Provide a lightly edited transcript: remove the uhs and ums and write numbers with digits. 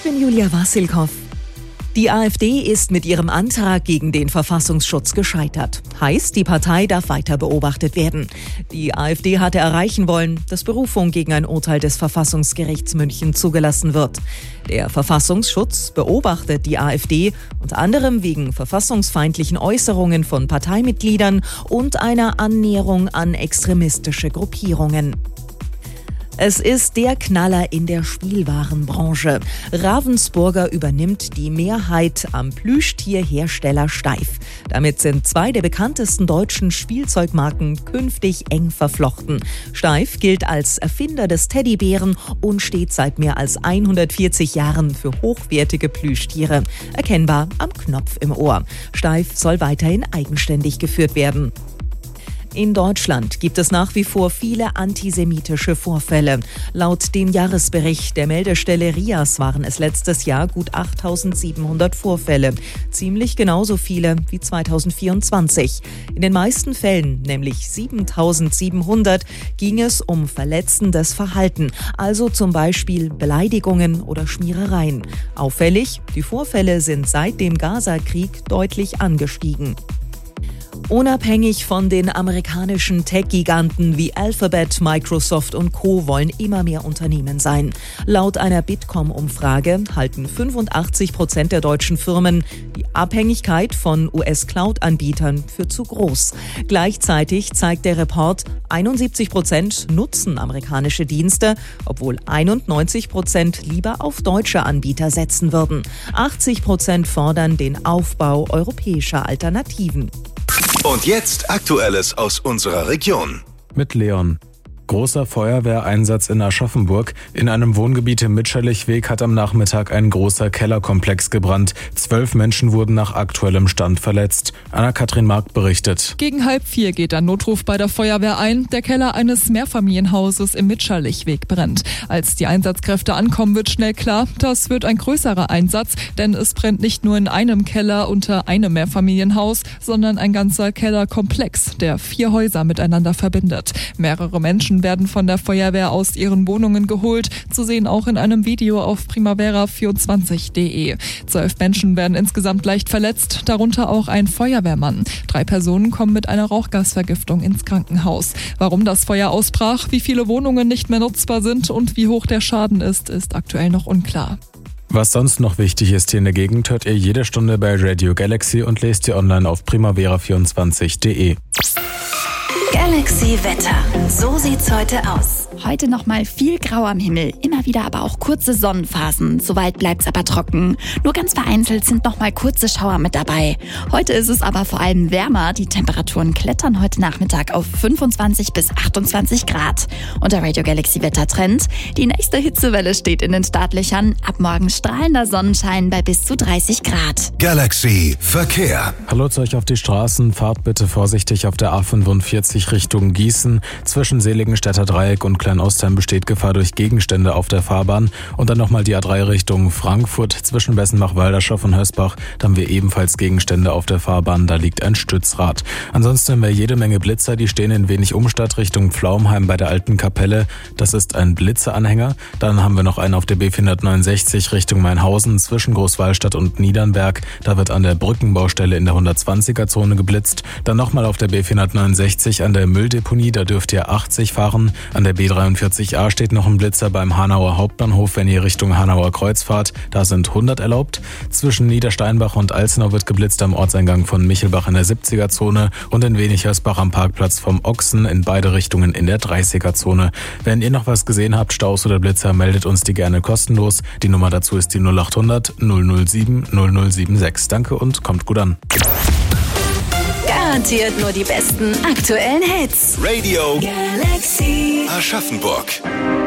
bin Julia Wassilkow. Die AfD ist mit ihrem Antrag gegen den Verfassungsschutz gescheitert. Heißt, die Partei darf weiter beobachtet werden. Die AfD hatte erreichen wollen, dass Berufung gegen ein Urteil des Verfassungsgerichts München zugelassen wird. Der Verfassungsschutz beobachtet die AfD unter anderem wegen verfassungsfeindlichen Äußerungen von Parteimitgliedern und einer Annäherung an extremistische Gruppierungen. Es ist der Knaller in der Spielwarenbranche. Ravensburger übernimmt die Mehrheit am Plüschtierhersteller Steiff. Damit sind zwei der bekanntesten deutschen Spielzeugmarken künftig eng verflochten. Steiff gilt als Erfinder des Teddybären und steht seit mehr als 140 Jahren für hochwertige Plüschtiere. Erkennbar am Knopf im Ohr. Steiff soll weiterhin eigenständig geführt werden. In Deutschland gibt es nach wie vor viele antisemitische Vorfälle. Laut dem Jahresbericht der Meldestelle RIAS waren es letztes Jahr gut 8.700 Vorfälle. Ziemlich genauso viele wie 2024. In den meisten Fällen, nämlich 7.700, ging es um verletzendes Verhalten, also zum Beispiel Beleidigungen oder Schmierereien. Auffällig, die Vorfälle sind seit dem Gaza-Krieg deutlich angestiegen. Unabhängig von den amerikanischen Tech-Giganten wie Alphabet, Microsoft und Co. wollen immer mehr Unternehmen sein. Laut einer Bitkom-Umfrage halten 85% der deutschen Firmen die Abhängigkeit von US-Cloud-Anbietern für zu groß. Gleichzeitig zeigt der Report, 71% nutzen amerikanische Dienste, obwohl 91% lieber auf deutsche Anbieter setzen würden. 80% fordern den Aufbau europäischer Alternativen. Und jetzt Aktuelles aus unserer Region. Mit Leon. Großer Feuerwehreinsatz in Aschaffenburg. In einem Wohngebiet im Mitscherlichweg hat am Nachmittag ein großer Kellerkomplex gebrannt. 12 Menschen wurden nach aktuellem Stand verletzt. Anna-Kathrin Mark berichtet. Gegen 3:30 geht ein Notruf bei der Feuerwehr ein. Der Keller eines Mehrfamilienhauses im Mitscherlichweg brennt. Als die Einsatzkräfte ankommen, wird schnell klar, das wird ein größerer Einsatz, denn es brennt nicht nur in einem Keller unter einem Mehrfamilienhaus, sondern ein ganzer Kellerkomplex, der 4 Häuser miteinander verbindet. Mehrere Menschen werden von der Feuerwehr aus ihren Wohnungen geholt, zu sehen auch in einem Video auf primavera24.de. 12 Menschen werden insgesamt leicht verletzt, darunter auch ein Feuerwehrmann. 3 Personen kommen mit einer Rauchgasvergiftung ins Krankenhaus. Warum das Feuer ausbrach, wie viele Wohnungen nicht mehr nutzbar sind und wie hoch der Schaden ist aktuell noch unklar. Was sonst noch wichtig ist hier in der Gegend, hört ihr jede Stunde bei Radio Galaxy und lest ihr online auf primavera24.de. Galaxy Wetter. So sieht's heute aus. Heute noch mal viel grau am Himmel, immer wieder aber auch kurze Sonnenphasen. Soweit bleibt's aber trocken. Nur ganz vereinzelt sind noch mal kurze Schauer mit dabei. Heute ist es aber vor allem wärmer. Die Temperaturen klettern heute Nachmittag auf 25 bis 28 Grad. Und der Radio Galaxy Wettertrend: die nächste Hitzewelle steht in den Startlöchern. Ab morgen strahlender Sonnenschein bei bis zu 30 Grad. Galaxy Verkehr. Hallo zu euch auf die Straßen. Fahrt bitte vorsichtig auf der A45 Richtung Gießen. Zwischen Seligenstädter Dreieck und Klein-Ostheim besteht Gefahr durch Gegenstände auf der Fahrbahn. Und dann nochmal die A3 Richtung Frankfurt. Zwischen Bessenbach-Walderschow und Hösbach. Da haben wir ebenfalls Gegenstände auf der Fahrbahn. Da liegt ein Stützrad. Ansonsten haben wir jede Menge Blitzer. Die stehen in wenig Umstadt Richtung Pflaumheim bei der Alten Kapelle. Das ist ein Blitzeranhänger. Dann haben wir noch einen auf der B469 Richtung Mainhausen zwischen Großwallstadt und Niedernberg. Da wird an der Brückenbaustelle in der 120er-Zone geblitzt. Dann nochmal auf der B469 an der Mülldeponie. Da dürft ihr 80 fahren. An der B43a steht noch ein Blitzer beim Hanauer Hauptbahnhof, wenn ihr Richtung Hanauer Kreuz fahrt. Da sind 100 erlaubt. Zwischen Niedersteinbach und Alzenau wird geblitzt am Ortseingang von Michelbach in der 70er-Zone und in Wenig-Hösbach am Parkplatz vom Ochsen in beide Richtungen in der 30er-Zone. Wenn ihr noch was gesehen habt, Staus oder Blitzer, meldet uns die gerne kostenlos. Die Nummer dazu ist die 0800 007 0076. Danke und kommt gut an. Garantiert nur die besten aktuellen Hits. Radio Galaxy Aschaffenburg.